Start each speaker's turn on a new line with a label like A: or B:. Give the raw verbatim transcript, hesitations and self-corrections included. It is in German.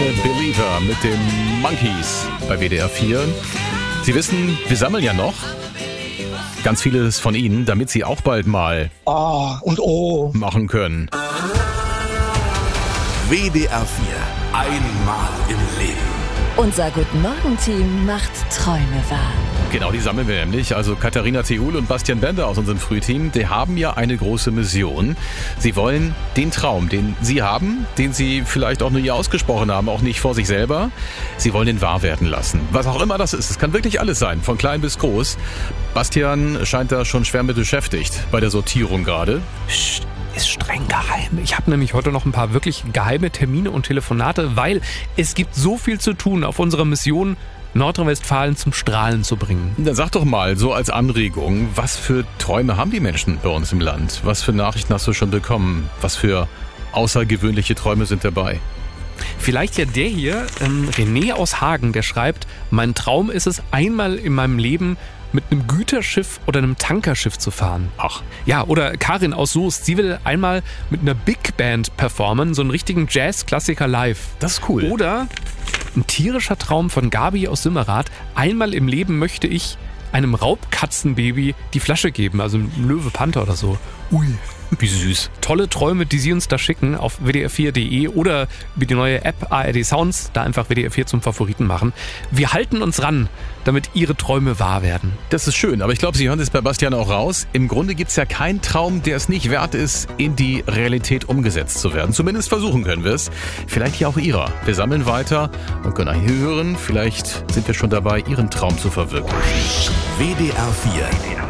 A: kleine Believer mit den Monkeys bei W D R vier. Sie wissen, wir sammeln ja noch ganz vieles von Ihnen, damit Sie auch bald mal
B: A und O
A: machen können.
C: W D R vier. Einmal im Leben.
D: Unser Guten Morgen-Team macht Träume wahr.
A: Genau, die sammeln wir nämlich. Also Katharina Theul und Bastian Bender aus unserem Frühteam, die haben ja eine große Mission. Sie wollen den Traum, den Sie haben, den Sie vielleicht auch nur nie ausgesprochen haben, auch nicht vor sich selber, Sie wollen den wahr werden lassen. Was auch immer das ist, es kann wirklich alles sein, von klein bis groß. Bastian scheint da schon schwer mit beschäftigt bei der Sortierung gerade.
E: Psst. Ist streng geheim. Ich habe nämlich heute noch ein paar wirklich geheime Termine und Telefonate, weil es gibt so viel zu tun auf unserer Mission, Nordrhein-Westfalen zum Strahlen zu bringen.
A: Dann sag doch mal, so als Anregung, was für Träume haben die Menschen bei uns im Land? Was für Nachrichten hast du schon bekommen? Was für außergewöhnliche Träume sind dabei?
E: Vielleicht ja der hier, ähm, René aus Hagen, der schreibt, mein Traum ist es, einmal in meinem Leben mit einem Güterschiff oder einem Tankerschiff zu fahren.
A: Ach.
E: Ja, oder Karin aus Soest, sie will einmal mit einer Big Band performen, so einen richtigen Jazz-Klassiker live.
A: Das ist cool.
E: Oder ein tierischer Traum von Gabi aus Simmerath, einmal im Leben möchte ich einem Raubkatzenbaby die Flasche geben, also einem Löwe-Panther oder so. Ui. Wie süß. Tolle Träume, die Sie uns da schicken auf w d r vier punkt d e oder über die neue App A R D Sounds, da einfach W D R vier zum Favoriten machen. Wir halten uns ran, damit Ihre Träume wahr werden.
A: Das ist schön, aber ich glaube, Sie hören es bei Bastian auch raus. Im Grunde gibt es ja keinen Traum, der es nicht wert ist, in die Realität umgesetzt zu werden. Zumindest versuchen können wir es. Vielleicht ja auch Ihrer. Wir sammeln weiter und können hier hören. Vielleicht sind wir schon dabei, Ihren Traum zu verwirklichen.
C: W D R vier.